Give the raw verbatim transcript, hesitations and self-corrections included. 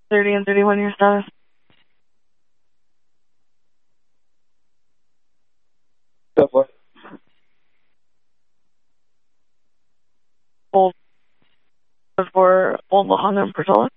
thirty and thirty-one year status. Go for it. Hold for Old Lahonda and Portola.